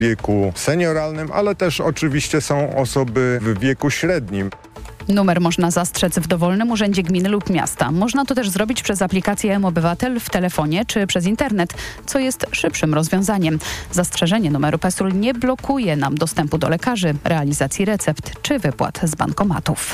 wieku senioralnym, ale też oczywiście są osoby w wieku średnim. Numer można zastrzec w dowolnym urzędzie gminy lub miasta. Można to też zrobić przez aplikację mObywatel w telefonie czy przez internet, co jest szybszym rozwiązaniem. Zastrzeżenie numeru PESEL nie blokuje nam dostępu do lekarzy, realizacji recept czy wypłat z bankomatów.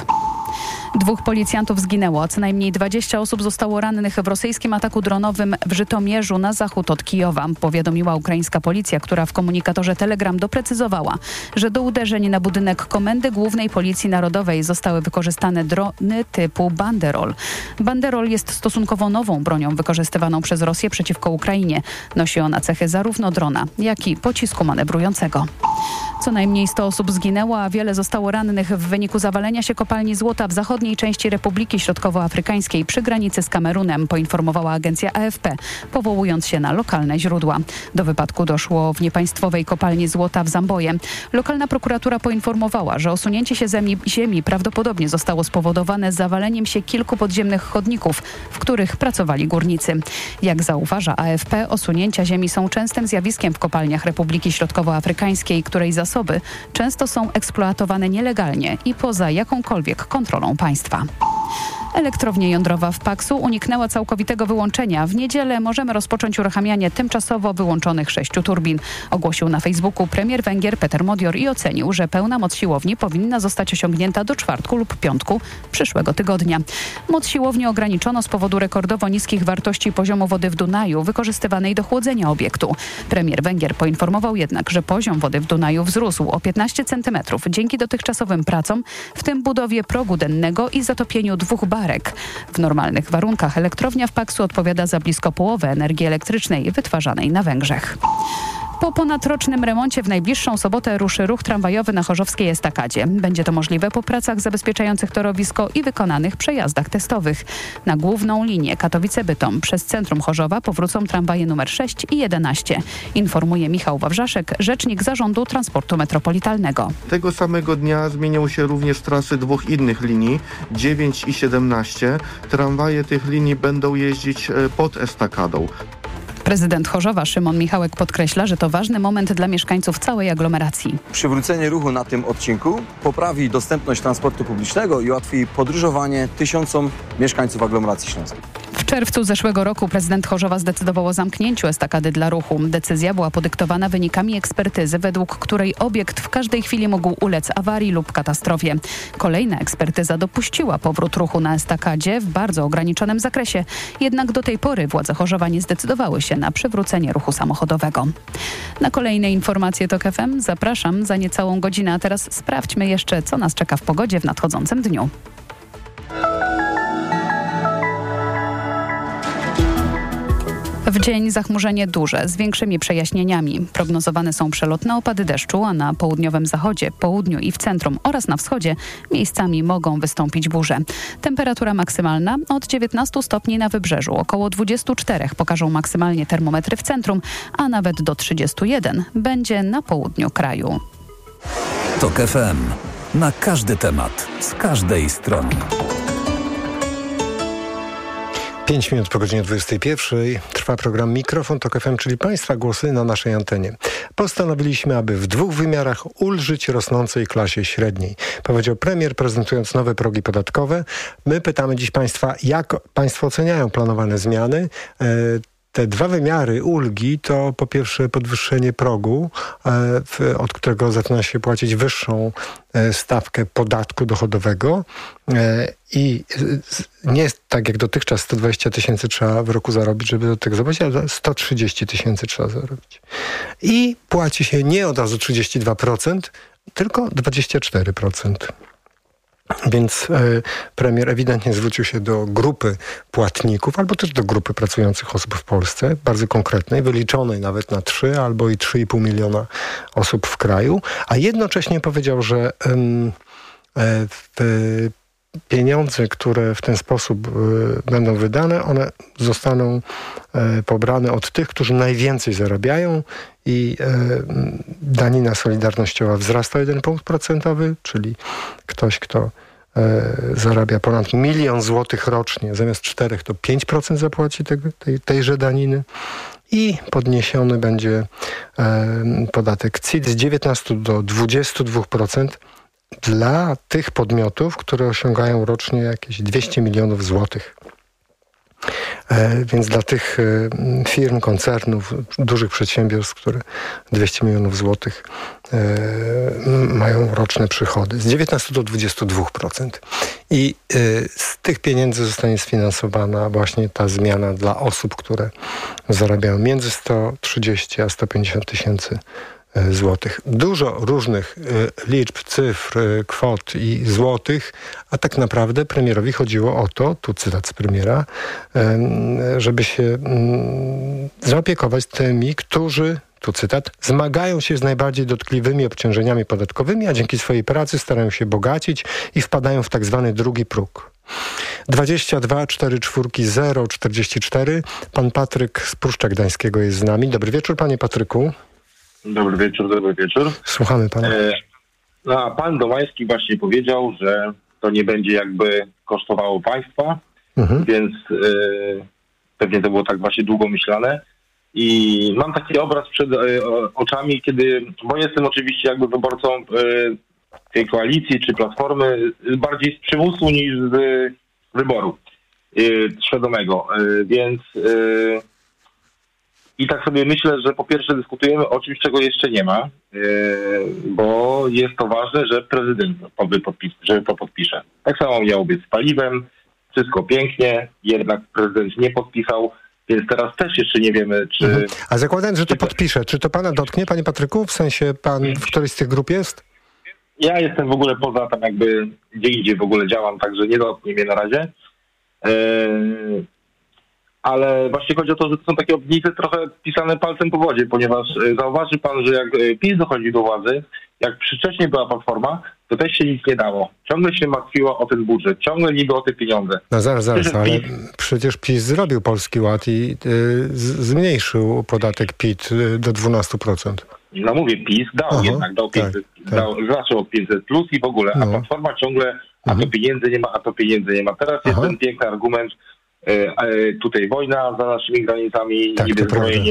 2 policjantów zginęło, a co najmniej 20 osób zostało rannych w rosyjskim ataku dronowym w Żytomierzu na zachód od Kijowa. Powiadomiła ukraińska policja, która w komunikatorze Telegram doprecyzowała, że do uderzeń na budynek Komendy Głównej Policji Narodowej zostały wykorzystane drony typu Banderol. Banderol jest stosunkowo nową bronią wykorzystywaną przez Rosję przeciwko Ukrainie. Nosi ona cechy zarówno drona, jak i pocisku manewrującego. Co najmniej 100 osób zginęło, a wiele zostało rannych w wyniku zawalenia się kopalni złota w zachodniej części Republiki Środkowoafrykańskiej przy granicy z Kamerunem, poinformowała agencja AFP, powołując się na lokalne źródła. Do wypadku doszło w niepaństwowej kopalni złota w Zamboje. Lokalna prokuratura poinformowała, że osunięcie się ziemi prawdopodobnie zostało spowodowane zawaleniem się kilku podziemnych chodników, w których pracowali górnicy. Jak zauważa AFP, osunięcia ziemi są częstym zjawiskiem w kopalniach Republiki Środkowoafrykańskiej, której zasoby często są eksploatowane nielegalnie i poza jakąkolwiek kontrolą państwa. Elektrownia jądrowa w Paksu uniknęła całkowitego wyłączenia. W niedzielę możemy rozpocząć uruchamianie tymczasowo wyłączonych 6 turbin. Ogłosił na Facebooku premier Węgier Peter Modior i ocenił, że pełna moc siłowni powinna zostać osiągnięta do czwartku lub piątku przyszłego tygodnia. Moc siłowni ograniczono z powodu rekordowo niskich wartości poziomu wody w Dunaju wykorzystywanej do chłodzenia obiektu. Premier Węgier poinformował jednak, że poziom wody w Dunaju wzrósł o 15 cm dzięki dotychczasowym pracom, w tym budowie progu dennego i zatopieniu 2 barek. W normalnych warunkach elektrownia w Paksu odpowiada za blisko połowę energii elektrycznej wytwarzanej na Węgrzech. Po ponadrocznym remoncie w najbliższą sobotę ruszy ruch tramwajowy na chorzowskiej estakadzie. Będzie to możliwe po pracach zabezpieczających torowisko i wykonanych przejazdach testowych. Na główną linię Katowice-Bytom przez centrum Chorzowa powrócą tramwaje numer 6 i 11. Informuje Michał Wawrzaszek, rzecznik Zarządu Transportu Metropolitalnego. Tego samego dnia zmienią się również trasy 2 innych linii, 9 i 17. Tramwaje tych linii będą jeździć pod estakadą. Prezydent Chorzowa Szymon Michałek podkreśla, że to ważny moment dla mieszkańców całej aglomeracji. Przywrócenie ruchu na tym odcinku poprawi dostępność transportu publicznego i ułatwi podróżowanie tysiącom mieszkańców aglomeracji śląskiej. W czerwcu zeszłego roku prezydent Chorzowa zdecydował o zamknięciu estakady dla ruchu. Decyzja była podyktowana wynikami ekspertyzy, według której obiekt w każdej chwili mógł ulec awarii lub katastrofie. Kolejna ekspertyza dopuściła powrót ruchu na estakadzie w bardzo ograniczonym zakresie. Jednak do tej pory władze Chorzowa nie zdecydowały się na przywrócenie ruchu samochodowego. Na kolejne informacje TOK FM zapraszam za niecałą godzinę, a teraz sprawdźmy jeszcze, co nas czeka w pogodzie w nadchodzącym dniu. W dzień zachmurzenie duże, z większymi przejaśnieniami. Prognozowane są przelotne opady deszczu, a na południowym zachodzie, południu i w centrum oraz na wschodzie miejscami mogą wystąpić burze. Temperatura maksymalna od 19 stopni na wybrzeżu, około 24 pokażą maksymalnie termometry w centrum, a nawet do 31 będzie na południu kraju. TOK FM. Na każdy temat, z każdej strony. 5 minut po godzinie 21 trwa program Mikrofon TOK FM, czyli Państwa głosy na naszej antenie. Postanowiliśmy, aby w 2 wymiarach ulżyć rosnącej klasie średniej, powiedział premier, prezentując nowe progi podatkowe. My pytamy dziś Państwa, jak Państwo oceniają planowane zmiany. Te 2 wymiary ulgi to po pierwsze podwyższenie progu, od którego zaczyna się płacić wyższą stawkę podatku dochodowego i nie jest tak jak dotychczas 120 000 trzeba w roku zarobić, żeby do tego zobaczyć, ale 130 000 trzeba zarobić. I płaci się nie od razu 32%, tylko 24%. Więc premier ewidentnie zwrócił się do grupy płatników, albo też do grupy pracujących osób w Polsce, bardzo konkretnej, wyliczonej nawet na 3 albo i 3,5 miliona osób w kraju, a jednocześnie powiedział, że pieniądze, które w ten sposób będą wydane, one zostaną pobrane od tych, którzy najwięcej zarabiają i danina solidarnościowa wzrasta 1 punkt procentowy, czyli ktoś, kto zarabia ponad 1 000 000 złotych rocznie, zamiast 4 to 5% zapłaci tejże daniny. i podniesiony będzie podatek CIT z 19 do 22% dla tych podmiotów, które osiągają rocznie jakieś 200 milionów złotych. Więc dla tych firm, koncernów, dużych przedsiębiorstw, które 200 milionów złotych mają roczne przychody, z 19 do 22%. I z tych pieniędzy zostanie sfinansowana właśnie ta zmiana dla osób, które zarabiają między 130 a 150 tysięcy złotych. Dużo różnych liczb, cyfr, kwot i złotych, a tak naprawdę premierowi chodziło o to, tu cytat z premiera, żeby się zaopiekować tymi, którzy, tu cytat, zmagają się z najbardziej dotkliwymi obciążeniami podatkowymi, a dzięki swojej pracy starają się bogacić i wpadają w tak zwany drugi próg. 22 44 044. Pan Patryk z Pruszcza Gdańskiego jest z nami. Dobry wieczór, panie Patryku. Dobry wieczór. Słuchamy pana. A pan Domański właśnie powiedział, że to nie będzie jakby kosztowało państwa, więc pewnie to było tak właśnie długo myślane. I mam taki obraz przed oczami, bo jestem oczywiście jakby wyborcą tej koalicji czy platformy bardziej z przymusu niż z wyboru świadomego, więc i tak sobie myślę, że po pierwsze dyskutujemy o czymś, czego jeszcze nie ma, bo jest to ważne, że prezydent że to podpisze. Tak samo miało być z paliwem, wszystko pięknie, jednak prezydent nie podpisał, więc teraz też jeszcze nie wiemy, czy... A zakładając, że to podpisze, czy to pana dotknie, panie Patryku? W sensie pan w którejś z tych grup jest? Ja jestem w ogóle poza tam jakby, gdzie indziej w ogóle działam, także nie dotknie mnie na razie. Ale właśnie chodzi o to, że to są takie obnice trochę pisane palcem po wodzie, ponieważ zauważy pan, że jak PiS dochodzi do władzy, jak wcześniej była Platforma, to też się nic nie dało. Ciągle się martwiła o ten budżet, ciągle niby o te pieniądze. No zaraz, ale przecież PiS zrobił Polski Ład i zmniejszył podatek PIT do 12%. No mówię, PiS dał jednak, dał 500, zaczął od 500 plus i w ogóle, a Platforma ciągle, a to pieniędzy nie ma, Teraz jest ten piękny argument, tutaj wojna za naszymi granicami, niby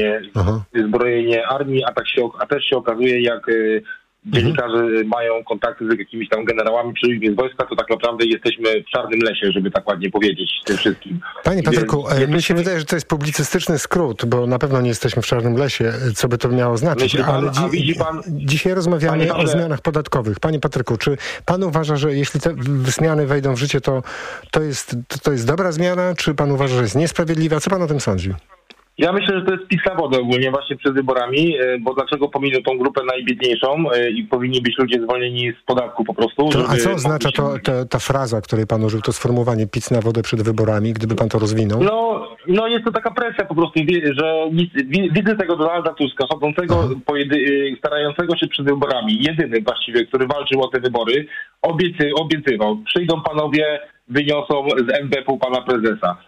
zbrojenie armii, a też się okazuje, jak dziennikarze mają kontakty z jakimiś tam generałami czy ludźmi z wojska, to tak naprawdę jesteśmy w czarnym lesie, żeby tak ładnie powiedzieć tym wszystkim. Panie Patryku, mi się wydaje, że to jest publicystyczny skrót, bo na pewno nie jesteśmy w czarnym lesie, co by to miało znaczyć, ale dzisiaj rozmawiamy o zmianach podatkowych. Panie Patryku, czy pan uważa, że jeśli te zmiany wejdą w życie, to jest dobra zmiana, czy pan uważa, że jest niesprawiedliwa? Co pan o tym sądzi? Ja myślę, że to jest pis na wodę ogólnie właśnie przed wyborami, bo dlaczego pominął tą grupę najbiedniejszą i powinni być ludzie zwolnieni z podatku po prostu. A co oznacza ta fraza, której pan użył, to sformułowanie pic na wodę przed wyborami, gdyby pan to rozwinął? No jest to taka presja po prostu, że widzę tego Donalda Tuska chodzącego, starającego się przed wyborami, jedyny właściwie, który walczył o te wybory, obiecywał, przyjdą panowie, wyniosą z NBP-u pana prezesa.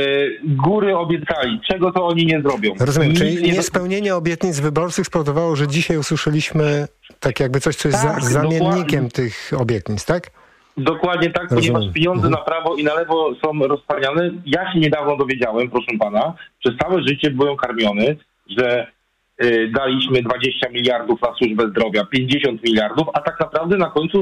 Góry obiecali. Czego to oni nie zrobią? Rozumiem, czyli niespełnienie obietnic wyborczych spowodowało, że dzisiaj usłyszeliśmy tak jakby coś, co jest zamiennikiem tych obietnic, tak? Dokładnie tak, ponieważ pieniądze na prawo i na lewo są rozpaniane. Ja się niedawno dowiedziałem, proszę pana, przez całe życie byłem karmiony, że daliśmy 20 miliardów na służbę zdrowia, 50 miliardów, a tak naprawdę na końcu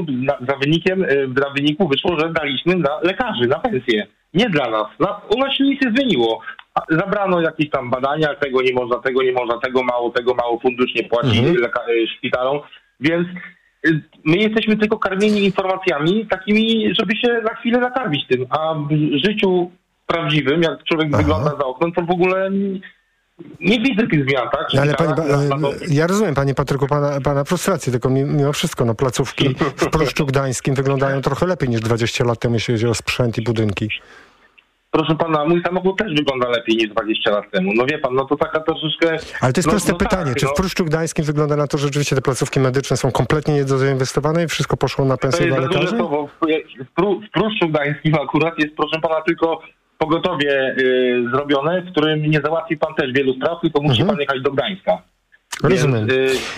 dla wyniku wyszło, że daliśmy dla lekarzy, na pensję. Nie dla nas. U nas się nic nie zmieniło. Zabrano jakieś tam badania, tego nie można, tego mało fundusz nie płaci szpitalom, więc my jesteśmy tylko karmieni informacjami takimi, żeby się na chwilę nakarmić tym, a w życiu prawdziwym, jak człowiek wygląda za oknem, to w ogóle nie widzę tych zmian, tak? Ale ja rozumiem, panie Patryku, pana frustrację, tylko mimo wszystko placówki w Pruszczu Gdańskim wyglądają trochę lepiej niż 20 lat temu, jeśli chodzi o sprzęt i budynki. Proszę pana, mój samochód też wygląda lepiej niż 20 lat temu. No wie pan, to taka troszeczkę... Ale to jest proste pytanie. Czy w Pruszczu Gdańskim wygląda na to, że rzeczywiście te placówki medyczne są kompletnie niedoinwestowane i wszystko poszło na pensję dla lekarzy? W Pruszczu Gdańskim akurat jest, proszę pana, tylko pogotowie zrobione, w którym nie załatwi pan też wielu spraw, tylko musi pan jechać do Gdańska. Rozumiem.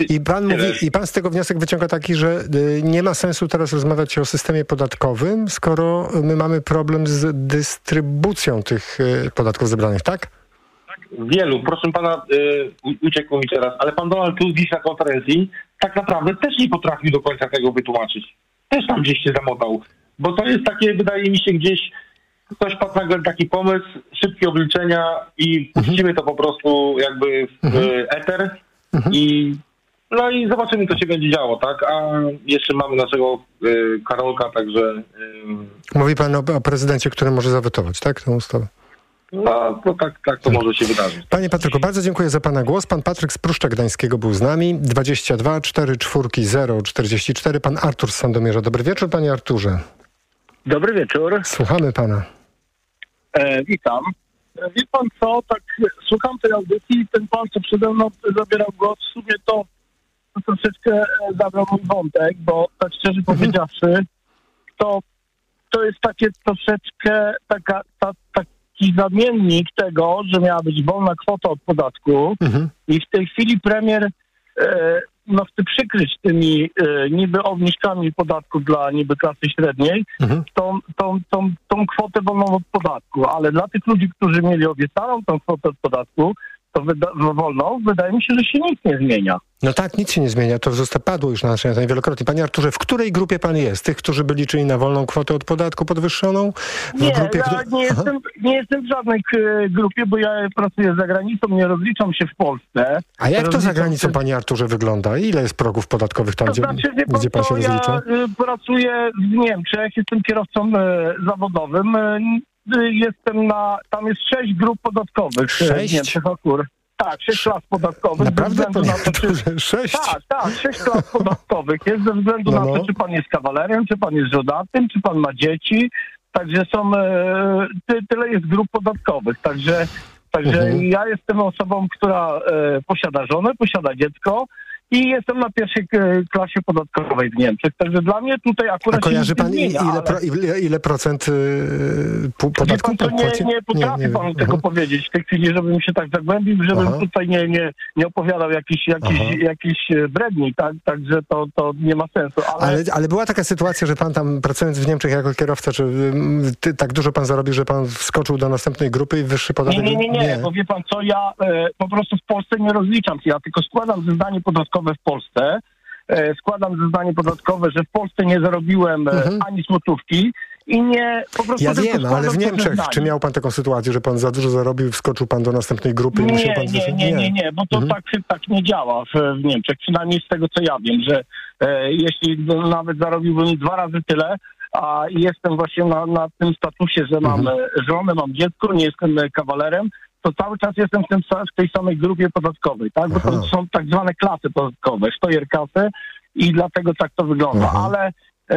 I pan z tego wniosek wyciąga taki, że nie ma sensu teraz rozmawiać o systemie podatkowym, skoro my mamy problem z dystrybucją tych podatków zebranych, tak? wielu, proszę pana, uciekł mi teraz, ale pan Donald Tusk dziś na konferencji tak naprawdę też nie potrafił do końca tego wytłumaczyć. Też tam gdzieś się zamotał. Bo to jest takie, wydaje mi się, gdzieś ktoś padł nagle taki pomysł, szybkie obliczenia i puścimy to po prostu jakby w eter i zobaczymy, co się będzie działo, tak? A jeszcze mamy naszego Karolka, także... Mówi pan o prezydencie, który może zawetować, tak, tę ustawę? No, to tak to może się wydarzyć. Panie Patryku, bardzo dziękuję za pana głos. Pan Patryk z Pruszcza Gdańskiego był z nami. 22 44 044. Pan Artur z Sandomierza. Dobry wieczór, panie Arturze. Dobry wieczór. Słuchamy pana. Witam. Wie pan co, tak słucham tej audycji, ten pan, co przede mną zabierał głos, w sumie to troszeczkę zabrał mój wątek, bo tak szczerze powiedziawszy, to jest takie troszeczkę taki zamiennik tego, że miała być wolna kwota od podatku i w tej chwili premier chce przykryć tymi niby obniżkami podatku dla niby klasy średniej tą kwotę wolną od podatku, ale dla tych ludzi, którzy mieli obiecaną tą kwotę od podatku, to wolną, wydaje mi się, że się nic nie zmienia. No tak, nic się nie zmienia. To padło już na naszej antenie wielokrotnie. Panie Arturze, w której grupie pan jest? Tych, którzy by liczyli na wolną kwotę od podatku podwyższoną? Nie jestem w żadnej grupie, bo ja pracuję za granicą, nie rozliczam się w Polsce. A jak to za granicą, panie Arturze, wygląda? Ile jest progów podatkowych tam, gdzie pan się rozlicza? Ja pracuję w Niemczech, jestem kierowcą zawodowym. Tam jest 6 grup podatkowych 6? w Niemczech akurat. Tak, 6 klas podatkowych. Naprawdę, panie Arturze? 6? Tak, 6 klas podatkowych. Jest ze względu na to, czy pan jest kawalerem, czy pan jest żonaty, czy pan ma dzieci. Także tyle jest grup podatkowych. Także ja jestem osobą, która posiada żonę, posiada dziecko i jestem na pierwszej klasie podatkowej w Niemczech. Także dla mnie tutaj akurat kojarzy pan ile procent podatku pan płaci? Nie potrafię panu tego powiedzieć w tej chwili, żebym się tak zagłębił, żebym tutaj nie opowiadał jakiś bredni, tak? Także to nie ma sensu. Ale była taka sytuacja, że pan tam pracując w Niemczech jako kierowca, czy tak dużo pan zarobił, że pan wskoczył do następnej grupy i wyższy podatek? Nie, bo wie pan co, ja po prostu w Polsce nie rozliczam się, ja tylko składam zeznanie podatkowe w Polsce. Składam zeznanie podatkowe, że w Polsce nie zarobiłem ani złotówki i nie po prostu... Ja wiem, ale w Niemczech, czy miał pan taką sytuację, że pan za dużo zarobił i wskoczył pan do następnej grupy? Nie, bo to tak nie działa w Niemczech, przynajmniej z tego co ja wiem, że jeśli nawet zarobiłbym 2 razy tyle, a jestem właśnie na tym statusie, że mam żonę, mam dziecko, nie jestem kawalerem, to cały czas jestem w tej samej grupie podatkowej, tak? Bo to są tak zwane klasy podatkowe, Steuerklasse i dlatego tak to wygląda. Ale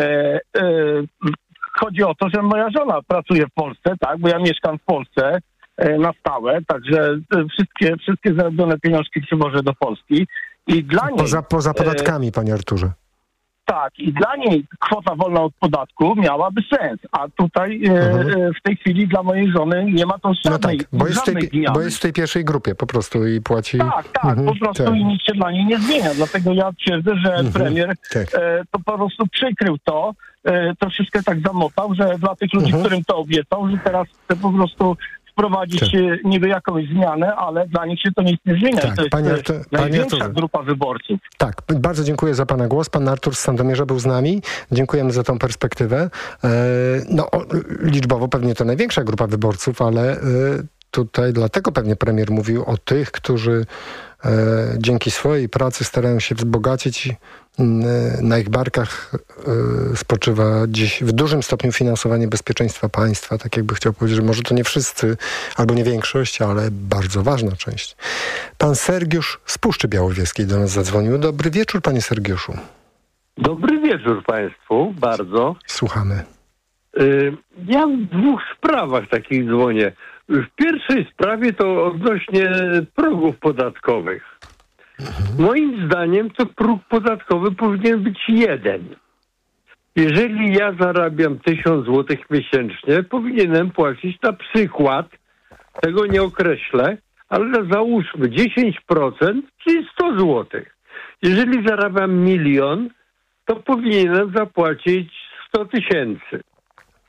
chodzi o to, że moja żona pracuje w Polsce, tak? Bo ja mieszkam w Polsce na stałe, także wszystkie zarobione pieniążki przywożę do Polski i dla niej... Poza podatkami, panie Arturze. Tak, i dla niej kwota wolna od podatku miałaby sens, a tutaj w tej chwili dla mojej żony nie ma to żadnej bo jest w tej pierwszej grupie po prostu i płaci... Tak, po prostu i nic się dla niej nie zmienia, dlatego ja twierdzę, że premier to po prostu przykrył to, troszeczkę tak zamotał, że dla tych ludzi, którym to obiecał, że teraz chce po prostu wprowadzić niby jakąś zmianę, ale dla nich się to nic nie zmienia. Tak, to jest największa grupa wyborców. Tak, bardzo dziękuję za pana głos. Pan Artur z Sandomierza był z nami. Dziękujemy za tą perspektywę. Liczbowo pewnie to największa grupa wyborców, ale tutaj dlatego pewnie premier mówił o tych, którzy dzięki swojej pracy starają się wzbogacić. Na ich barkach spoczywa dziś w dużym stopniu finansowanie bezpieczeństwa państwa. Tak jakby chciał powiedzieć, że może to nie wszyscy, albo nie większość, ale bardzo ważna część. Pan Sergiusz z Puszczy Białowieskiej do nas zadzwonił. Dobry wieczór, panie Sergiuszu. Dobry wieczór państwu, bardzo. Słuchamy. Ja w 2 sprawach takich dzwonię. W pierwszej sprawie to odnośnie progów podatkowych. Moim zdaniem to próg podatkowy powinien być 1. Jeżeli ja zarabiam 1000 zł miesięcznie, powinienem płacić na przykład, tego nie określę, ale załóżmy 10%, czyli 100 zł. Jeżeli zarabiam 1 000 000, to powinienem zapłacić 100 000.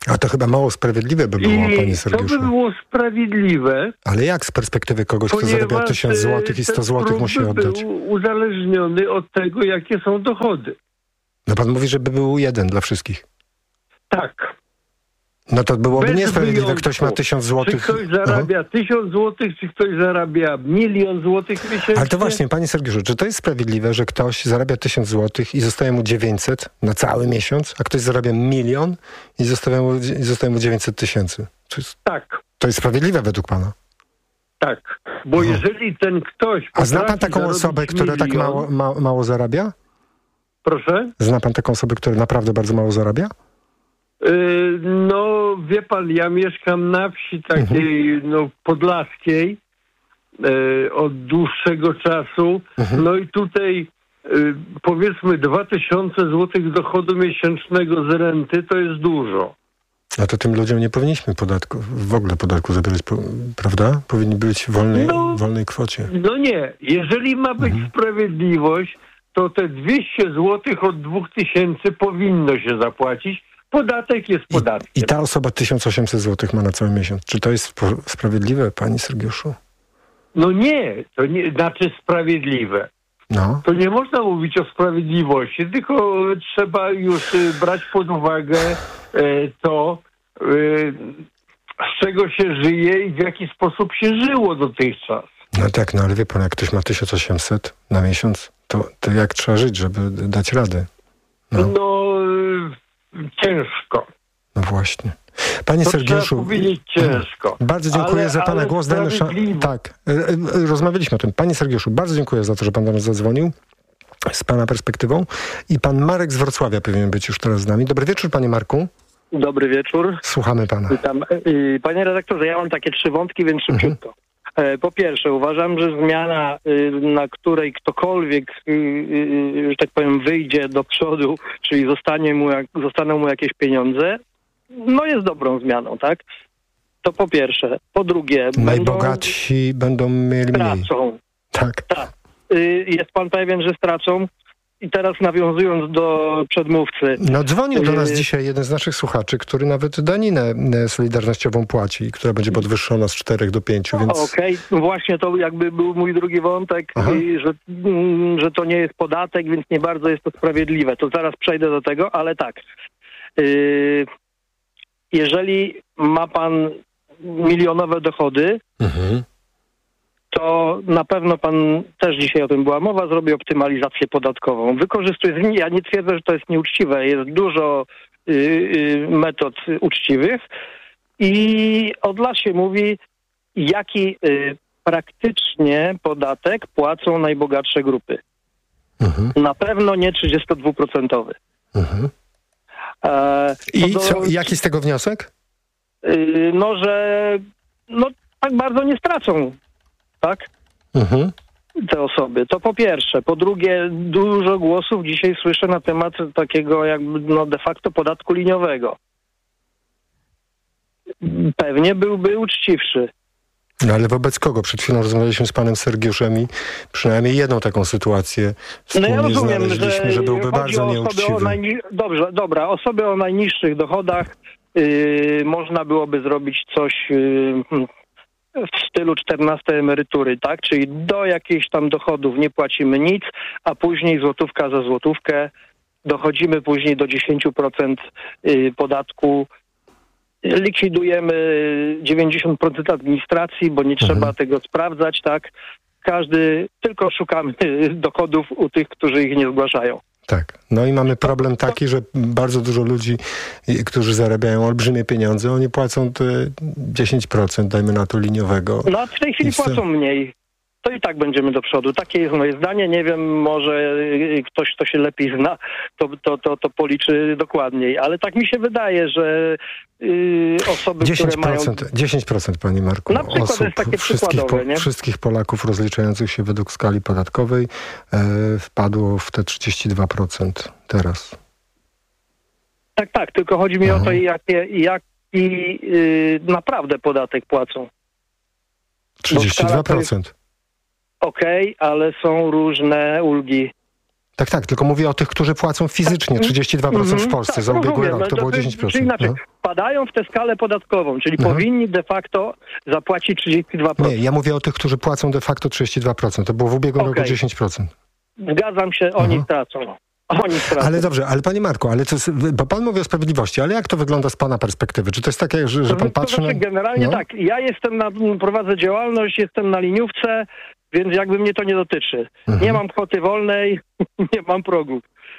A to chyba mało sprawiedliwe by było, panie Sergiuszu. To by było sprawiedliwe. Ale jak z perspektywy kogoś, kto zarabia 1000 zł i 100 zł musi oddać? Był uzależniony od tego, jakie są dochody. No pan mówi, że by był jeden dla wszystkich. Tak. No to byłoby Bez niesprawiedliwe. wyjątku. Ktoś ma 1000 zł. Czy ktoś zarabia 1000 zł, czy ktoś zarabia 1 000 000 złotych miesięcznie? Ale to właśnie, panie Sergiuszu, czy to jest sprawiedliwe, że ktoś zarabia 1000 zł i zostaje mu 900 na cały miesiąc, a ktoś zarabia 1 000 000 i zostaje mu 900 000? Tak. To jest sprawiedliwe według pana? Tak. Bo jeżeli ten ktoś... A zna pan taką osobę, która tak mało zarabia? Proszę? Zna pan taką osobę, która naprawdę bardzo mało zarabia? No, wie pan, ja mieszkam na wsi takiej, podlaskiej od dłuższego czasu. No i tutaj powiedzmy 2000 złotych dochodu miesięcznego z renty to jest dużo. A to tym ludziom nie powinniśmy w ogóle podatku zabierać, prawda? Powinni być w wolnej kwocie. No nie. Jeżeli ma być sprawiedliwość, to te 200 złotych od 2000 powinno się zapłacić. Podatek jest podatkiem. I ta osoba 1800 zł ma na cały miesiąc. Czy to jest sprawiedliwe, panie Sergiuszu? No nie, to nie znaczy sprawiedliwe. No. To nie można mówić o sprawiedliwości, tylko trzeba już brać pod uwagę to, z czego się żyje i w jaki sposób się żyło dotychczas. No tak, ale wie pan, jak ktoś ma 1800 na miesiąc, to jak trzeba żyć, żeby dać radę? No ciężko. No właśnie. Panie Sergiuszu, trzeba powiedzieć ciężko. Bardzo dziękuję za pana głos. Tak, rozmawialiśmy o tym. Panie Sergiuszu, bardzo dziękuję za to, że pan do nas zadzwonił z pana perspektywą. I pan Marek z Wrocławia powinien być już teraz z nami. Dobry wieczór, panie Marku. Dobry wieczór. Słuchamy pana. Witam. Panie redaktorze, ja mam takie 3 wątki, więc szybciutko. Po pierwsze, uważam, że zmiana, na której ktokolwiek, że tak powiem, wyjdzie do przodu, czyli zostaną mu jakieś pieniądze, no jest dobrą zmianą, tak? To po pierwsze. Po drugie... Najbogatsi będą mieli mniej. Stracą. Tak. Jest pan pewien, że stracą? I teraz nawiązując do przedmówcy... No dzwonił do nas dzisiaj jeden z naszych słuchaczy, który nawet daninę solidarnościową płaci, która będzie podwyższona z 4 do 5, więc... Okej, właśnie to jakby był mój drugi wątek, że to nie jest podatek, więc nie bardzo jest to sprawiedliwe. To zaraz przejdę do tego, ale tak. Jeżeli ma pan milionowe dochody, to na pewno pan, też dzisiaj o tym była mowa, zrobi optymalizację podatkową. Wykorzystuje, ja nie twierdzę, że to jest nieuczciwe, jest dużo metod uczciwych i od lat się mówi, jaki praktycznie podatek płacą najbogatsze grupy. Na pewno nie 32%. I jaki z tego wniosek? Że tak bardzo nie stracą, tak? Te osoby. To po pierwsze. Po drugie, dużo głosów dzisiaj słyszę na temat takiego jakby de facto podatku liniowego. Pewnie byłby uczciwszy. No ale wobec kogo? Przed chwilą rozmawialiśmy z panem Sergiuszem i przynajmniej jedną taką sytuację wspólnie znaleźliśmy, że byłby bardzo nieuczciwy. Dobra, osoby o najniższych dochodach można byłoby zrobić coś w stylu 14 emerytury, tak? Czyli do jakichś tam dochodów nie płacimy nic, a później złotówka za złotówkę dochodzimy później do 10% podatku. Likwidujemy 90% administracji, bo nie trzeba tego sprawdzać, tak? Tylko szukamy dochodów u tych, którzy ich nie zgłaszają. Tak. No i mamy problem taki, że bardzo dużo ludzi, którzy zarabiają olbrzymie pieniądze, oni płacą te 10%, dajmy na to, liniowego. No a w tej chwili płacą mniej. To i tak będziemy do przodu. Takie jest moje zdanie. Nie wiem, może ktoś, kto się lepiej zna, to policzy dokładniej. Ale tak mi się wydaje, że osoby, 10%, które mają... 10%, panie Marku, na przykład osób, jest takie przykładowe, nie? Wszystkich Polaków rozliczających się według skali podatkowej wpadło w te 32% teraz. Tak, tylko chodzi mi o to, jaki naprawdę podatek płacą. 32%. Okej, ale są różne ulgi. Tak, tylko mówię o tych, którzy płacą fizycznie, 32% w Polsce za ubiegły rok, to było 10%. Czyli inaczej, wpadają w tę skalę podatkową, czyli powinni de facto zapłacić 32%. Nie, ja mówię o tych, którzy płacą de facto 32%, to było w ubiegłym roku 10%. Zgadzam się, oni tracą. Ale dobrze, ale panie Marku, bo pan mówi o sprawiedliwości, ale jak to wygląda z pana perspektywy? Czy to jest takie, że pan patrzy na... Generalnie tak, ja prowadzę działalność, jestem na liniówce, więc jakby mnie to nie dotyczy. Nie mam kwoty wolnej, nie mam progów.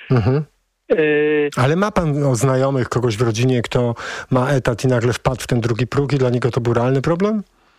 Ale ma pan znajomych, kogoś w rodzinie, kto ma etat i nagle wpadł w ten drugi próg i dla niego to był realny problem?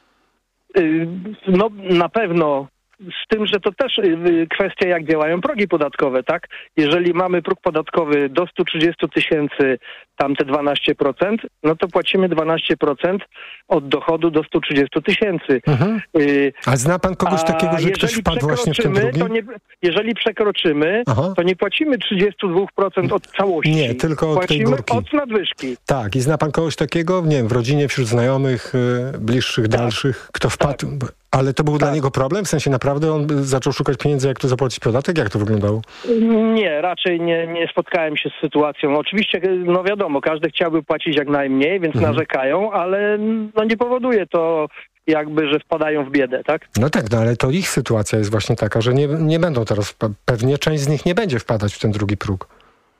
No na pewno. Z tym, że to też kwestia, jak działają progi podatkowe, tak? Jeżeli mamy próg podatkowy do 130 000, tam te 12%, no to płacimy 12% od dochodu do 130 000. A zna pan kogoś takiego, że ktoś wpadł właśnie w ten drugi? Jeżeli przekroczymy, to nie płacimy 32% od całości. Nie, tylko od tej górki. Płacimy od nadwyżki. Tak, i zna pan kogoś takiego, nie wiem, w rodzinie, wśród znajomych, bliższych, dalszych, kto wpadł... Ale to był dla niego problem? W sensie naprawdę on zaczął szukać pieniędzy, jak tu zapłacić podatek? Jak to wyglądało? Nie, raczej nie spotkałem się z sytuacją. Oczywiście, no wiadomo, każdy chciałby płacić jak najmniej, więc narzekają, ale no nie powoduje to jakby, że wpadają w biedę, tak? No tak, ale to ich sytuacja jest właśnie taka, że nie będą teraz, pewnie część z nich nie będzie wpadać w ten drugi próg.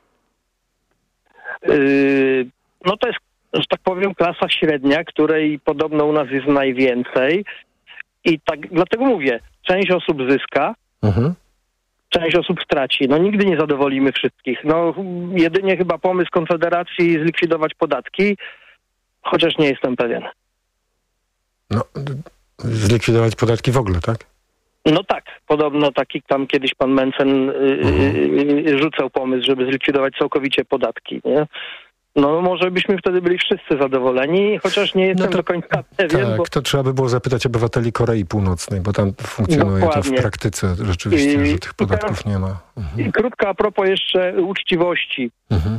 No to jest, że tak powiem, klasa średnia, której podobno u nas jest najwięcej. I tak, dlatego mówię, część osób zyska, część osób straci. No nigdy nie zadowolimy wszystkich. No jedynie chyba pomysł Konfederacji zlikwidować podatki, chociaż nie jestem pewien. No, zlikwidować podatki w ogóle, tak? No tak, podobno taki tam kiedyś pan Mencen rzucał pomysł, żeby zlikwidować całkowicie podatki, nie? No może byśmy wtedy byli wszyscy zadowoleni, chociaż nie jestem do końca pewien. Tak, to trzeba by było zapytać obywateli Korei Północnej, bo tam funkcjonuje to w praktyce rzeczywiście, że tych podatków nie ma. Krótko a propos jeszcze uczciwości.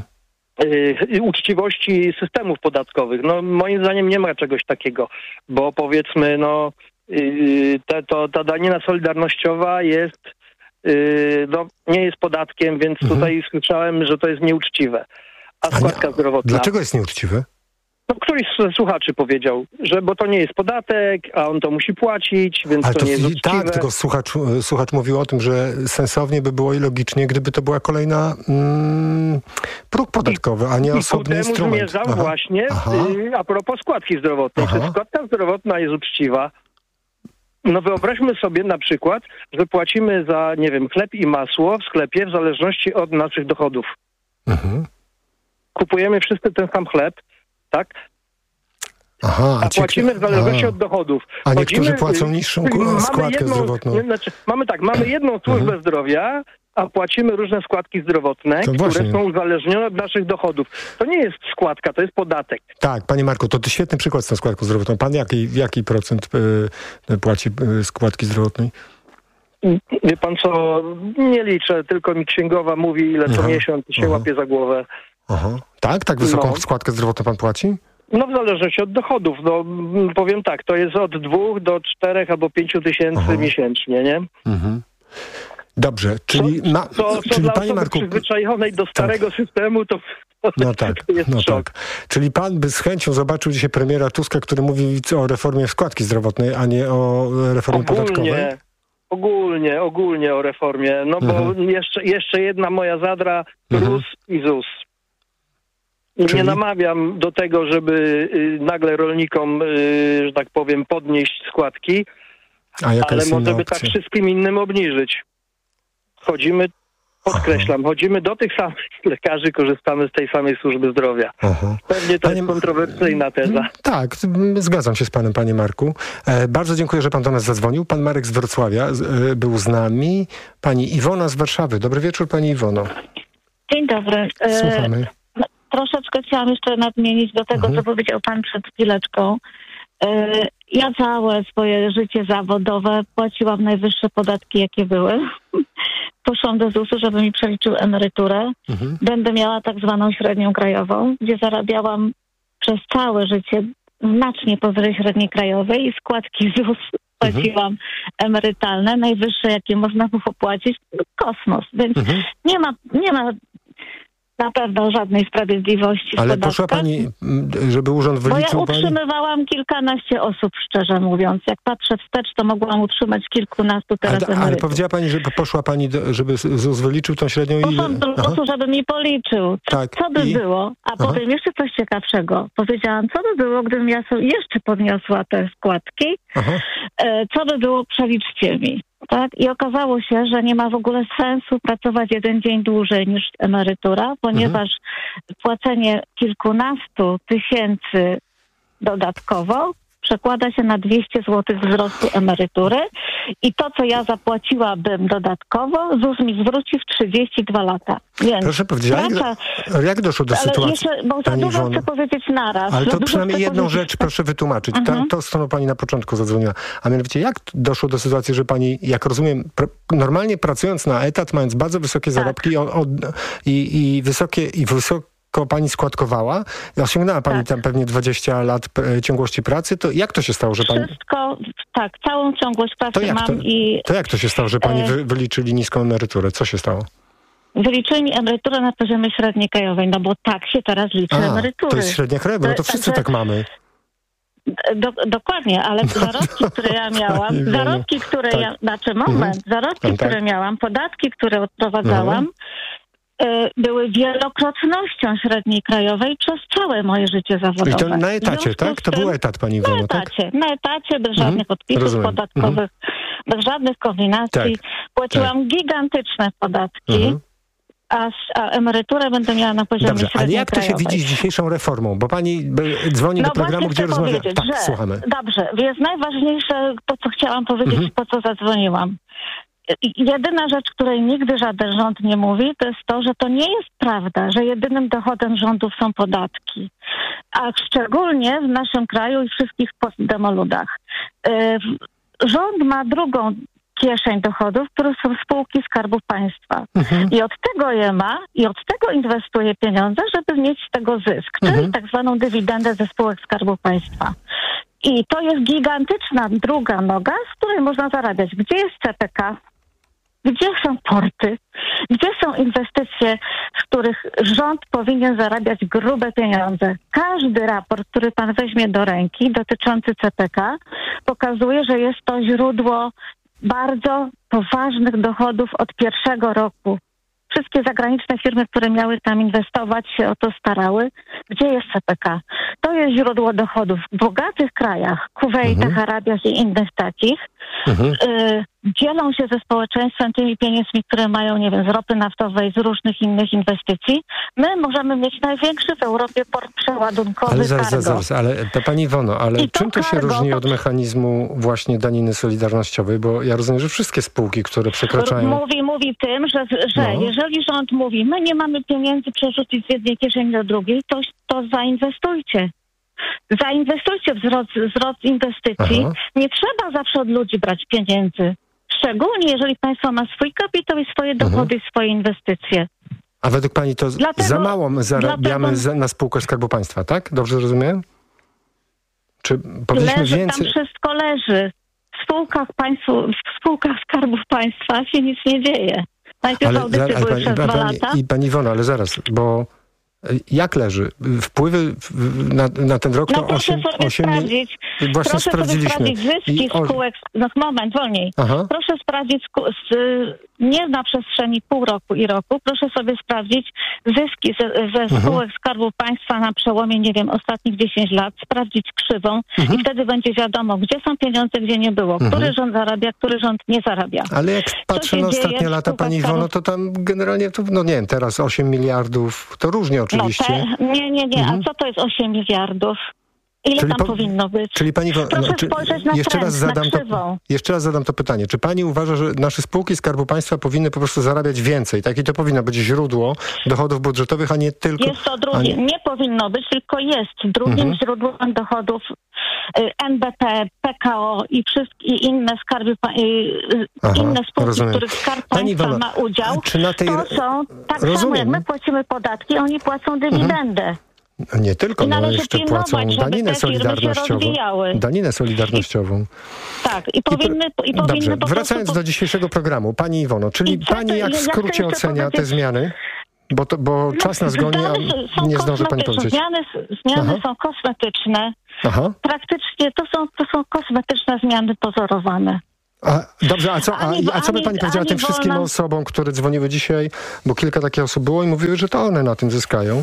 Uczciwości systemów podatkowych. No moim zdaniem nie ma czegoś takiego, bo powiedzmy, no ta danina solidarnościowa jest, no nie jest podatkiem, więc tutaj słyszałem, że to jest nieuczciwe. A składka zdrowotna. Dlaczego jest nieuczciwe? No, któryś z słuchaczy powiedział, że bo to nie jest podatek, a on to musi płacić, więc to nie jest uczciwe. Tak, tylko słuchacz mówił o tym, że sensownie by było i logicznie, gdyby to była kolejna próg podatkowy, a nie osobny instrument. I ku temu zmierzał właśnie a propos składki zdrowotnej. Czy składka zdrowotna jest uczciwa? No wyobraźmy sobie na przykład, że płacimy za, nie wiem, chleb i masło w sklepie w zależności od naszych dochodów. Kupujemy wszyscy ten sam chleb, tak? A płacimy w zależności od dochodów. A niektórzy płacą niższą składkę zdrowotną. Mamy jedną służbę zdrowia, a płacimy różne składki zdrowotne, które są uzależnione od naszych dochodów. To nie jest składka, to jest podatek. Tak, panie Marku, to świetny przykład z tą składką zdrowotną. Pan jaki procent płaci składki zdrowotnej? Wie pan co, nie liczę, tylko mi księgowa mówi, ile co miesiąc się łapie za głowę. Tak wysoką składkę zdrowotną pan płaci? No w zależności od dochodów. No powiem tak, to jest od 2 do 4 albo 5 tysięcy miesięcznie, nie? Dobrze, czyli czyli dla panie Marku, przyzwyczajonej do starego systemu, to jest szok. Czyli pan by z chęcią zobaczył dzisiaj premiera Tuska, który mówi o reformie składki zdrowotnej, a nie o reformie podatkowej? Ogólnie o reformie. No bo jeszcze jedna moja zadra, KRUS i ZUS. Nie namawiam do tego, żeby nagle rolnikom, że tak powiem, podnieść składki, ale może by tak wszystkim innym obniżyć. Chodzimy do tych samych lekarzy, korzystamy z tej samej służby zdrowia. Pewnie to jest kontrowersyjna teza. Tak, zgadzam się z panem, panie Marku. Bardzo dziękuję, że pan do nas zadzwonił. Pan Marek z Wrocławia był z nami. Pani Iwona z Warszawy. Dobry wieczór, pani Iwono. Dzień dobry. Słuchamy. Troszeczkę chciałam jeszcze nadmienić do tego, co powiedział pan przed chwileczką. Ja całe swoje życie zawodowe płaciłam najwyższe podatki, jakie były. Poszłam do ZUS-u, żeby mi przeliczył emeryturę. Będę miała tak zwaną średnią krajową, gdzie zarabiałam przez całe życie znacznie powyżej średniej krajowej i składki ZUS płaciłam emerytalne, najwyższe, jakie można było płacić, kosmos. Więc nie ma na pewno żadnej sprawiedliwości w Ale podatkach. poszła pani, żeby urząd wyliczył Bo ja utrzymywałam kilkanaście osób, szczerze mówiąc. Jak patrzę wstecz, to mogłam utrzymać kilkunastu teraz emerytów. Ale powiedziała pani, że poszła pani, żeby ZUS wyliczył tą średnią Poszłam do ZUS-u, żeby mi policzył. Co by było? A powiem jeszcze coś ciekawszego. Powiedziałam, co by było, gdybym ja sobie jeszcze podniosła te składki? Co by było, przeliczcie mi. Tak? I okazało się, że nie ma w ogóle sensu pracować jeden dzień dłużej niż emerytura, ponieważ płacenie kilkunastu tysięcy dodatkowo przekłada się na 200 zł wzrostu emerytury i to, co ja zapłaciłabym dodatkowo, ZUS mi zwróci w 32 lata. Więc proszę powiedzieć, jak doszło do sytuacji? Jeszcze, bo za dużo chcę powiedzieć naraz. Ale to przynajmniej jedną rzecz proszę wytłumaczyć. To, z którą pani na początku zadzwoniła. A mianowicie, jak doszło do sytuacji, że pani, jak rozumiem, normalnie pracując na etat, mając bardzo wysokie zarobki i wysoko pani składkowała, osiągnęła pani tam pewnie 20 lat ciągłości pracy, to jak to się stało, że pani... Wszystko, całą ciągłość pracy mam To jak to się stało, że pani wyliczyli niską emeryturę? Co się stało? Wyliczyli mi emeryturę na poziomie średniej krajowej, no bo tak się teraz liczy emerytury. To jest średnia krajowa, no to wszyscy tak mamy. Dokładnie, ale zarobki, które ja miałam, które miałam, podatki, które odprowadzałam, były wielokrotnością średniej krajowej przez całe moje życie zawodowe. I to na etacie, tak? To był etat pani Iwono, tak? Na etacie, bez żadnych odpisów podatkowych, bez żadnych kombinacji. Płaciłam gigantyczne podatki, a emeryturę będę miała na poziomie średniej krajowej. Ale jak to się widzi z dzisiejszą reformą? Bo pani dzwoni do programu, gdzie rozmawia... słuchamy. Dobrze, jest najważniejsze to, co chciałam powiedzieć, po co zadzwoniłam. Jedyna rzecz, której nigdy żaden rząd nie mówi, to jest to, że to nie jest prawda, że jedynym dochodem rządów są podatki. A szczególnie w naszym kraju i wszystkich postdemoludach. Rząd ma drugą kieszeń dochodów, które są spółki Skarbu Państwa. I od tego je ma i od tego inwestuje pieniądze, żeby mieć z tego zysk, czyli tak zwaną dywidendę ze spółek Skarbu Państwa. I to jest gigantyczna druga noga, z której można zarabiać. Gdzie jest CPK? Gdzie są porty? Gdzie są inwestycje, z których rząd powinien zarabiać grube pieniądze? Każdy raport, który pan weźmie do ręki dotyczący CPK, pokazuje, że jest to źródło bardzo poważnych dochodów od pierwszego roku. Wszystkie zagraniczne firmy, które miały tam inwestować, się o to starały. Gdzie jest CPK? To jest źródło dochodów w bogatych krajach, Kuwejtach, Arabiach i innych takich. Dzielą się ze społeczeństwem tymi pieniędzmi, które mają, nie wiem, z ropy naftowej, z różnych innych inwestycji. My możemy mieć największy w Europie port przeładunkowy ale pani Iwono, czym to się różni od mechanizmu właśnie daniny solidarnościowej? Bo ja rozumiem, że wszystkie spółki, które przekraczają... Mówi tym, że jeżeli rząd mówi, my nie mamy pieniędzy przerzucić z jednej kieszeni do drugiej, to zainwestujcie. Zainwestujcie w wzrost inwestycji. Nie trzeba zawsze od ludzi brać pieniędzy. Szczególnie jeżeli państwo ma swój kapitał i swoje dochody i swoje inwestycje. A według pani to za mało zarabiamy na spółkę Skarbu Państwa, tak? Dobrze rozumiem? Czy powinniśmy więcej... Tam wszystko leży. W spółkach Skarbów Państwa się nic nie dzieje. Najpierw audyty były przez 2 lata. I pani Iwono, ale zaraz, bo jak leży? Wpływy na ten rok to 8... Proszę sobie sprawdzić zyski spółek... wolniej. Proszę sprawdzić nie na przestrzeni pół roku i roku. Proszę sobie sprawdzić zyski ze spółek Skarbu Państwa na przełomie, nie wiem, ostatnich 10 lat. Sprawdzić krzywą i wtedy będzie wiadomo, gdzie są pieniądze, gdzie nie było. Który rząd zarabia, który rząd nie zarabia. Ale jak patrzę na ostatnie lata, pani Iwono, to tam generalnie, nie wiem, teraz 8 miliardów, to różnie oczywiście. Nie. A co to jest 8 miliardów? Ile tam powinno być? Czyli pani proszę spojrzeć na jeszcze raz zadam to pytanie. Czy pani uważa, że nasze spółki Skarbu Państwa powinny po prostu zarabiać więcej? Tak? I to powinno być źródło dochodów budżetowych, a nie tylko... Jest to drugie. Nie powinno być, tylko jest drugim źródłem dochodów. NBP, PKO i inne skarby, inne spółki, w których Skarb Państwa ma udział, to są tak samo jak my płacimy podatki, oni płacą dywidendę. Nie tylko, no jeszcze płacą daninę solidarnościową. Daninę solidarnościową. Tak, i powinny Dobrze, po wracając prostu... do dzisiejszego programu, pani Iwono, czyli pani jak w skrócie ocenia te zmiany? Bo czas nas goni, a nie zdąży pani powiedzieć. Zmiany są kosmetyczne. Aha. Praktycznie to są kosmetyczne zmiany pozorowane. Dobrze, a co by pani powiedziała tym wszystkim osobom, które dzwoniły dzisiaj, bo kilka takich osób było i mówiły, że to one na tym zyskają?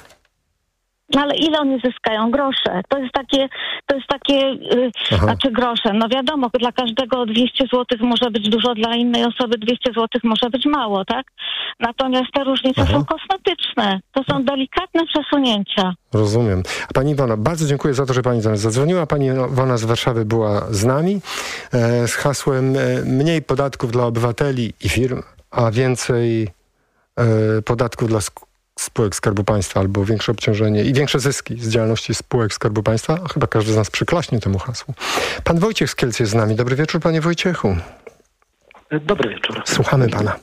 No ale ile oni zyskają? Grosze. To jest takie znaczy grosze. No wiadomo, dla każdego 200 zł może być dużo, dla innej osoby 200 zł może być mało, tak? Natomiast te różnice są kosmetyczne. To są delikatne przesunięcia. Rozumiem. A pani Iwona, bardzo dziękuję za to, że pani do nas zadzwoniła. Pani Iwona z Warszawy była z nami z hasłem mniej podatków dla obywateli i firm, a więcej podatków dla spółek Skarbu Państwa, albo większe obciążenie i większe zyski z działalności spółek Skarbu Państwa. Chyba każdy z nas przyklaśnie temu hasłu. Pan Wojciech z Kielc jest z nami. Dobry wieczór, panie Wojciechu. Dobry wieczór. Słuchamy pana.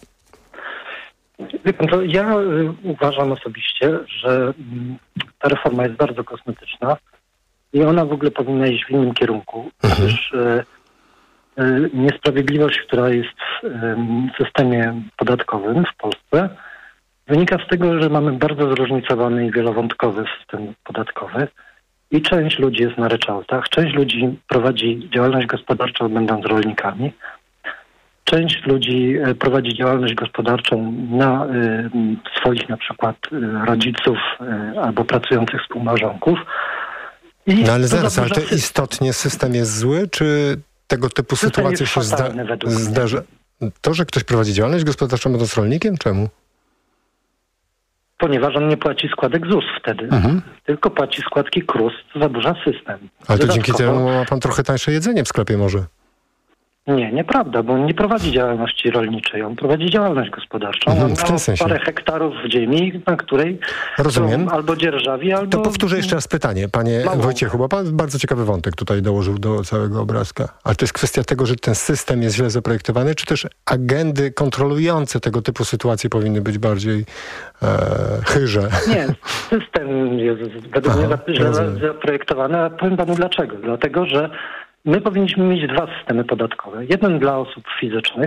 Wie pan co, ja uważam osobiście, że ta reforma jest bardzo kosmetyczna i ona w ogóle powinna iść w innym kierunku. Gdyż niesprawiedliwość, która jest w systemie podatkowym w Polsce, wynika z tego, że mamy bardzo zróżnicowany i wielowątkowy system podatkowy i część ludzi jest na ryczałtach, część ludzi prowadzi działalność gospodarczą będąc rolnikami, część ludzi prowadzi działalność gospodarczą na swoich na przykład rodziców albo pracujących współmałżonków. Ale zaraz, ale to istotnie system jest zły, czy tego typu sytuacje się zdarza? To, że ktoś prowadzi działalność gospodarczą będąc rolnikiem? Czemu? Ponieważ on nie płaci składek ZUS wtedy, tylko płaci składki KRUS, co zaburza system. Ale to dzięki temu ma pan trochę tańsze jedzenie w sklepie może. Nie, nieprawda, bo on nie prowadzi działalności rolniczej, on prowadzi działalność gospodarczą. On w tym sensie. Parę hektarów ziemi, na której są albo dzierżawi, albo... To powtórzę jeszcze raz pytanie, panie Wojciechu, bo pan bardzo ciekawy wątek tutaj dołożył do całego obrazka. Ale to jest kwestia tego, że ten system jest źle zaprojektowany, czy też agendy kontrolujące tego typu sytuacje powinny być bardziej chyże? Nie, system jest według mnie źle zaprojektowany, a powiem panu dlaczego. Dlatego, że my powinniśmy mieć dwa systemy podatkowe. Jeden dla osób fizycznych,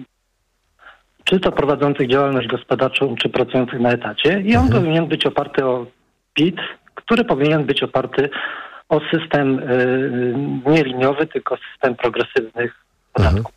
czy to prowadzących działalność gospodarczą, czy pracujących na etacie. I on powinien być oparty o PIT, który powinien być oparty o system nie liniowy, tylko system progresywnych podatków.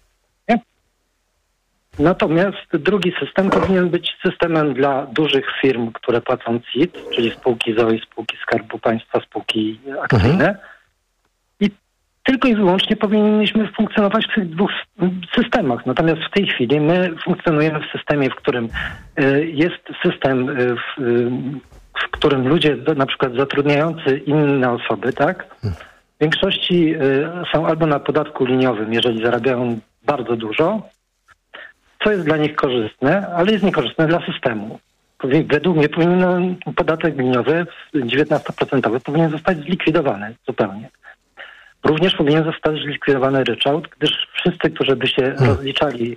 Natomiast drugi system powinien być systemem dla dużych firm, które płacą CIT, czyli spółki z o.o., spółki Skarbu Państwa, spółki akcyjne. Tylko i wyłącznie powinniśmy funkcjonować w tych dwóch systemach. Natomiast w tej chwili my funkcjonujemy w systemie, w którym jest system, w którym ludzie na przykład zatrudniający inne osoby, tak? W większości są albo na podatku liniowym, jeżeli zarabiają bardzo dużo, co jest dla nich korzystne, ale jest niekorzystne dla systemu. Według mnie podatek liniowy 19% powinien zostać zlikwidowany zupełnie. Również powinien zostać zlikwidowany ryczałt, gdyż wszyscy, którzy by się rozliczali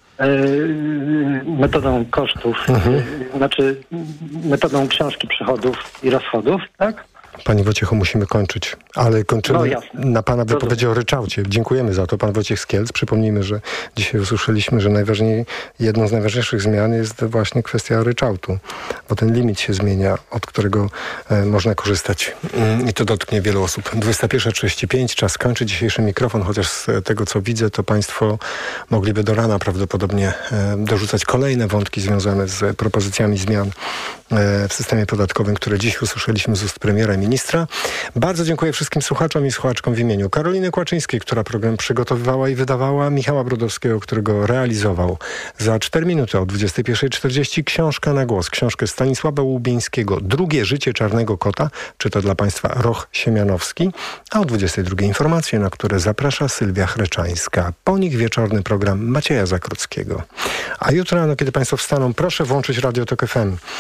metodą kosztów, znaczy metodą książki przychodów i rozchodów, tak? Panie Wojciechu, musimy kończyć, ale kończymy na pana wypowiedzi o ryczałcie. Dziękujemy za to. Pan Wojciech z Kielc. Przypomnijmy, że dzisiaj usłyszeliśmy, że jedną z najważniejszych zmian jest właśnie kwestia ryczałtu, bo ten limit się zmienia, od którego można korzystać i to dotknie wielu osób. 21:35, czas kończyć dzisiejszy mikrofon, chociaż z tego, co widzę, to państwo mogliby do rana prawdopodobnie dorzucać kolejne wątki związane z propozycjami zmian w systemie podatkowym, które dziś usłyszeliśmy z ust premiera i ministra. Bardzo dziękuję wszystkim słuchaczom i słuchaczkom w imieniu Karoliny Kłaczyńskiej, która program przygotowywała i wydawała, Michała Brodowskiego, który go realizował. Za 4 minuty o 21:40 książka na głos. Książkę Stanisława Łubińskiego Drugie życie czarnego kota. Czyta dla państwa Roch Siemianowski. A o 22:00 informacje, na które zaprasza Sylwia Chreczańska. Po nich wieczorny program Macieja Zakruckiego. A jutro rano, kiedy państwo wstaną, proszę włączyć Radio Tok FM.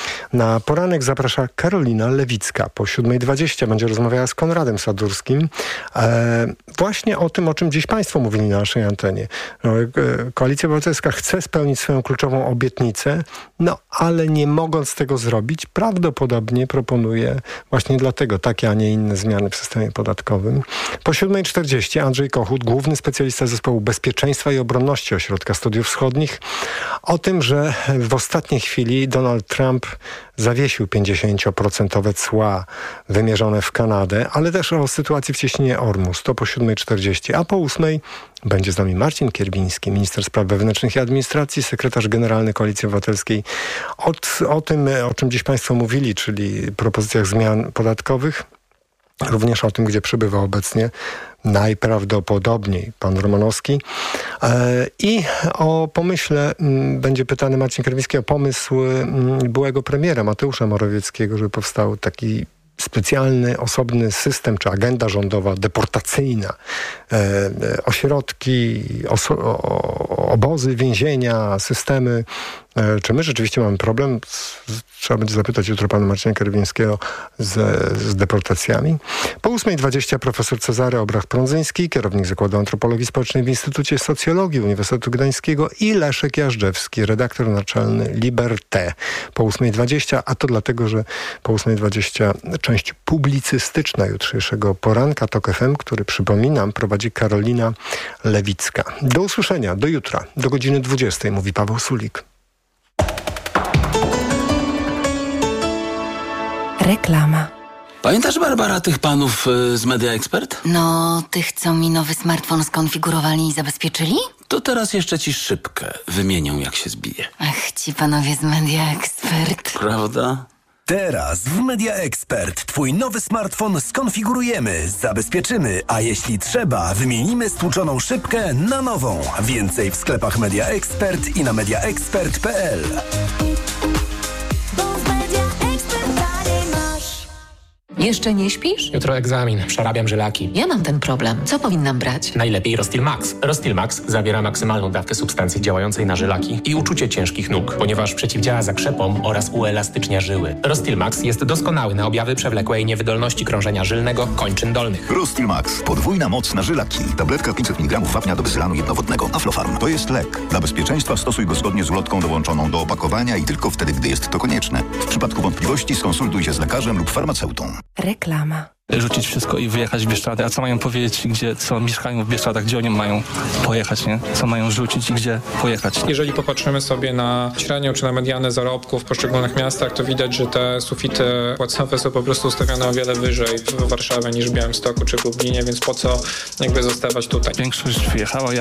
Na poranek zaprasza Karolina Lewicka. Po 7:20 będzie rozmawiała z Konradem Sadurskim. Właśnie o tym, o czym dziś Państwo mówili na naszej antenie. Koalicja Obywatelska chce spełnić swoją kluczową obietnicę, ale nie mogąc tego zrobić, prawdopodobnie proponuje właśnie dlatego takie, a nie inne zmiany w systemie podatkowym. Po 7:40 Andrzej Kochut, główny specjalista zespołu bezpieczeństwa i obronności Ośrodka Studiów Wschodnich, o tym, że w ostatniej chwili Donald Trump zawiesił 50% cła wymierzone w Kanadę, ale też o sytuacji w cieśninie Ormus. To po 7:40, a po 8:00 będzie z nami Marcin Kierwiński, minister spraw wewnętrznych i administracji, sekretarz generalny Koalicji Obywatelskiej. O tym, o czym dziś Państwo mówili, czyli propozycjach zmian podatkowych, również o tym, gdzie przebywa obecnie najprawdopodobniej pan Romanowski. I o pomyśle będzie pytany Marcin Kierwiński o pomysł byłego premiera Mateusza Morawieckiego, żeby powstał taki specjalny, osobny system, czy agenda rządowa deportacyjna, ośrodki, obozy, więzienia, systemy. Czy my rzeczywiście mamy problem? Trzeba będzie zapytać jutro pana Marcina Kierwińskiego z deportacjami. Po 8:20 profesor Cezary Obrach-Prądzyński, kierownik Zakładu Antropologii Społecznej w Instytucie Socjologii Uniwersytetu Gdańskiego i Leszek Jażdżewski, redaktor naczelny Liberté. Po 8:20, a to dlatego, że po 8:20 część publicystyczna jutrzejszego poranka TOK FM, który, przypominam, prowadzi Karolina Lewicka. Do usłyszenia, do jutra, do godziny 20:00, mówi Paweł Sulik. Reklama. Pamiętasz, Barbara, tych panów z Media Expert? No, tych, co mi nowy smartfon skonfigurowali i zabezpieczyli? To teraz jeszcze ci szybkę wymienią, jak się zbije. Ach, ci panowie z Media Expert. Prawda? Teraz w Media Expert twój nowy smartfon skonfigurujemy, zabezpieczymy, a jeśli trzeba, wymienimy stłuczoną szybkę na nową. Więcej w sklepach Media Expert i na mediaexpert.pl. Jeszcze nie śpisz? Jutro egzamin, przerabiam żylaki. Ja mam ten problem. Co powinnam brać? Najlepiej Rostil Max. Rostil Max zawiera maksymalną dawkę substancji działającej na żylaki i uczucie ciężkich nóg, ponieważ przeciwdziała zakrzepom oraz uelastycznia żyły. Rostil Max jest doskonały na objawy przewlekłej niewydolności krążenia żylnego kończyn dolnych. Rostil Max. Podwójna moc na żylaki. Tabletka 500 mg wapnia do bezylanu jednowodnego. Aflofarm. To jest lek. Dla bezpieczeństwa stosuj go zgodnie z ulotką dołączoną do opakowania i tylko wtedy, gdy jest to konieczne. W przypadku wątpliwości skonsultuj się z lekarzem lub farmaceutą. Reklama. Rzucić wszystko i wyjechać w Bieszczady. A co mają powiedzieć, co mieszkają w Bieszczadach, gdzie oni mają pojechać, nie? Co mają rzucić i gdzie pojechać. Jeżeli popatrzymy sobie na średnią czy na medianę zarobków w poszczególnych miastach, to widać, że te sufity płacowe są po prostu ustawione o wiele wyżej w Warszawie niż w Białymstoku czy w Lublinie, więc po co jakby zostawać tutaj? Większość wyjechała,